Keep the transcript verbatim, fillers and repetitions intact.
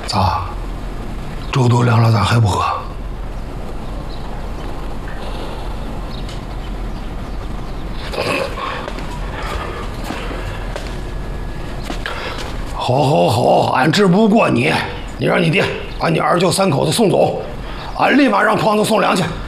咋？粥都凉了，咋还不喝？好，好，好，俺治不过你，你让你爹把你二舅三口子送走，俺立马让筐子送粮去。